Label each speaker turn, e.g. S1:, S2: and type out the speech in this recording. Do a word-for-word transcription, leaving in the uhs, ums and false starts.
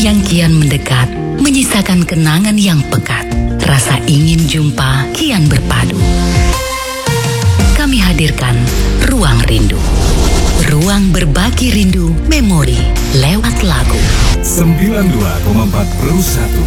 S1: yang kian mendekat menyisakan kenangan yang pekat. Rasa ingin jumpa kian berpadu. Kami hadirkan Ruang Rindu. Ruang berbagi rindu memori lewat lagu.
S2: sembilan puluh dua koma empat Pro satu